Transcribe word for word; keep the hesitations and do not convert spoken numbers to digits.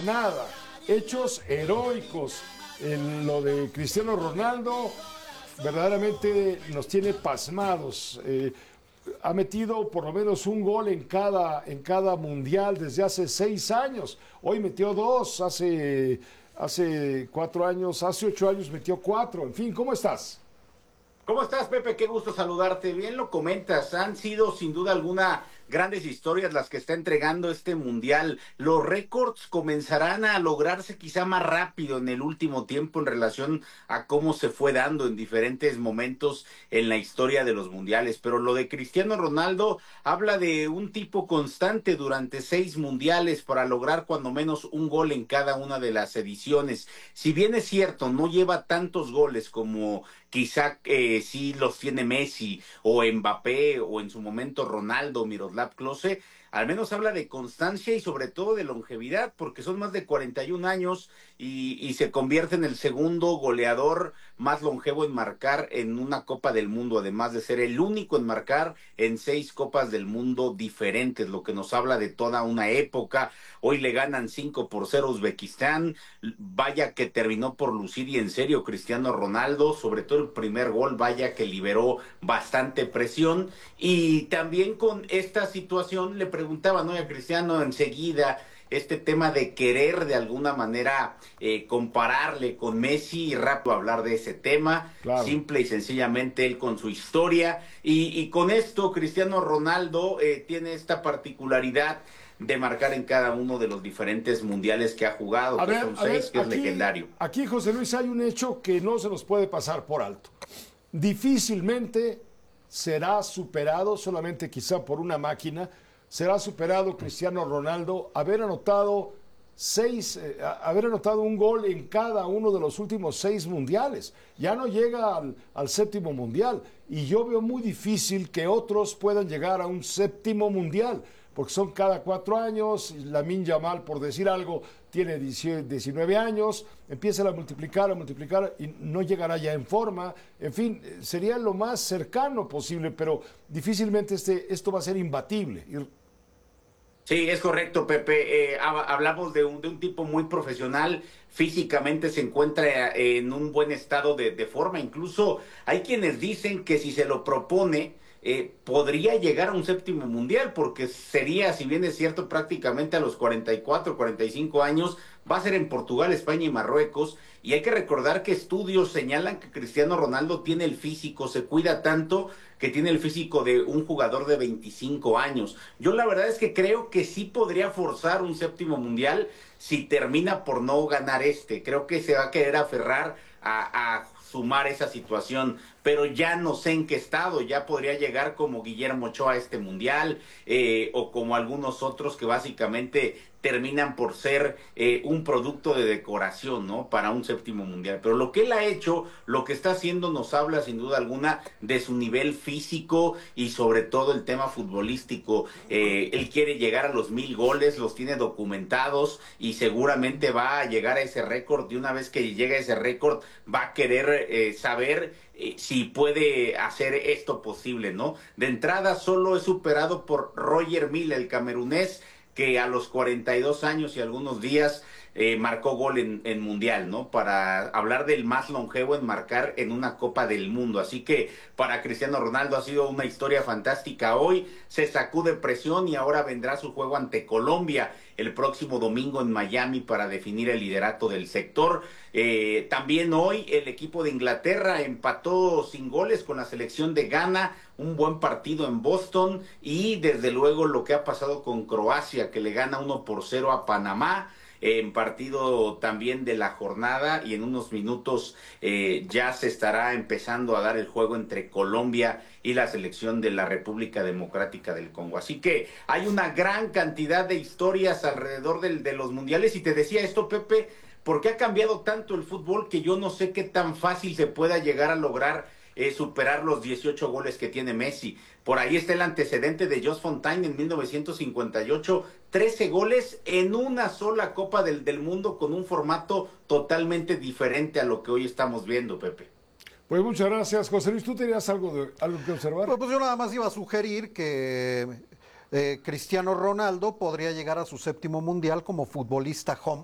nada. Hechos heroicos en lo de Cristiano Ronaldo, verdaderamente nos tiene pasmados. Eh, ha metido por lo menos un gol en cada, en cada mundial desde hace seis años. Hoy metió dos, hace, hace cuatro años, hace ocho años metió cuatro. En fin, ¿cómo estás? ¿Cómo estás, Pepe? Qué gusto saludarte. Bien lo comentas, han sido sin duda alguna grandes historias las que está entregando este mundial. Los récords comenzarán a lograrse quizá más rápido en el último tiempo en relación a cómo se fue dando en diferentes momentos en la historia de los mundiales. Pero lo de Cristiano Ronaldo habla de un tipo constante durante seis mundiales para lograr cuando menos un gol en cada una de las ediciones. Si bien es cierto, no lleva tantos goles como quizá eh, sí los tiene Messi o Mbappé o en su momento Ronaldo, Miroslav Klose, al menos habla de constancia y sobre todo de longevidad, porque son más de cuarenta y un años y, y se convierte en el segundo goleador más longevo en marcar en una Copa del Mundo, además de ser el único en marcar en seis Copas del Mundo diferentes, lo que nos habla de toda una época. Hoy le ganan cinco por cero a Uzbekistán, vaya que terminó por lucir y en serio Cristiano Ronaldo, sobre todo el primer gol, vaya que liberó bastante presión. Y también con esta situación le preguntaba, ¿no?, a Cristiano enseguida este tema de querer de alguna manera eh, compararle con Messi y rápido hablar de ese tema, Claro. Simple y sencillamente él con su historia. Y, y con esto Cristiano Ronaldo eh, tiene esta particularidad de marcar en cada uno de los diferentes mundiales que ha jugado, A que ver, son a seis, ver, que es aquí, legendario. aquí, José Luis, hay un hecho que no se nos puede pasar por alto. Difícilmente será superado, solamente quizá por una máquina, será superado Cristiano Ronaldo haber anotado seis, eh, haber anotado un gol en cada uno de los últimos seis mundiales. Ya no llega al, al séptimo mundial y yo veo muy difícil que otros puedan llegar a un séptimo mundial, porque son cada cuatro años. Lamine Yamal, por decir algo, tiene diecinueve años, empieza a multiplicar, a multiplicar y no llegará ya en forma. En fin, sería lo más cercano posible, pero difícilmente este, esto va a ser imbatible. Sí, es correcto, Pepe. Eh, hablamos de un, de un tipo muy profesional, físicamente se encuentra en un buen estado de, de forma. Incluso hay quienes dicen que si se lo propone, eh, podría llegar a un séptimo mundial, porque sería, si bien es cierto, prácticamente a los cuarenta y cuatro, cuarenta y cinco años, va a ser en Portugal, España y Marruecos. Y hay que recordar que estudios señalan que Cristiano Ronaldo tiene el físico, se cuida tanto que tiene el físico de un jugador de veinticinco años. Yo la verdad es que creo que sí podría forzar un séptimo mundial si termina por no ganar este. Creo que se va a querer aferrar a, a sumar esa situación, pero ya no sé en qué estado. Ya podría llegar como Guillermo Ochoa a este mundial, eh, o como algunos otros que básicamente terminan por ser eh, un producto de decoración, ¿no?, para un séptimo mundial. Pero lo que él ha hecho, lo que está haciendo, nos habla sin duda alguna de su nivel físico y sobre todo el tema futbolístico. Eh, él quiere llegar a los mil goles, los tiene documentados y seguramente va a llegar a ese récord. Y una vez que llegue a ese récord, va a querer eh, saber eh, si puede hacer esto posible, ¿no? De entrada, solo es superado por Roger Milla, el camerunés, que a los cuarenta y dos años y algunos días eh, marcó gol en, en Mundial, ¿no? Para hablar del más longevo en marcar en una Copa del Mundo. Así que para Cristiano Ronaldo ha sido una historia fantástica. Hoy se sacude presión y ahora vendrá su juego ante Colombia el próximo domingo en Miami para definir el liderato del sector. Eh, también hoy el equipo de Inglaterra empató sin goles con la selección de Ghana, un buen partido en Boston, y desde luego lo que ha pasado con Croacia, que le gana uno por cero a Panamá, en partido también de la jornada, y en unos minutos eh, ya se estará empezando a dar el juego entre Colombia y la selección de la República Democrática del Congo. Así que hay una gran cantidad de historias alrededor del, de los mundiales, y te decía esto, Pepe, porque ha cambiado tanto el fútbol que yo no sé qué tan fácil se pueda llegar a lograr eh, superar los dieciocho goles que tiene Messi. Por ahí está el antecedente de Jos Fontaine en mil novecientos cincuenta y ocho, trece goles en una sola Copa del, del Mundo, con un formato totalmente diferente a lo que hoy estamos viendo, Pepe. Pues muchas gracias, José Luis. ¿Tú tenías algo, de, algo que observar? Pues, pues yo nada más iba a sugerir que eh, Cristiano Ronaldo podría llegar a su séptimo mundial como futbolista home